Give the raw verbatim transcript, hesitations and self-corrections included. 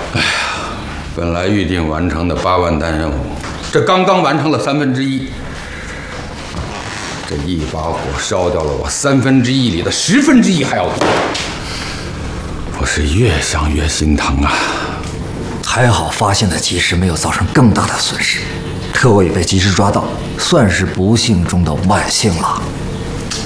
哎呀，本来预定完成的八万单任务，这刚刚完成了三分之一。这一把火烧掉了我三分之一里的十分之一还要多。我是越想越心疼啊！ 还好发现的及时，没有造成更大的损失。特务也被及时抓到，算是不幸中的万幸了。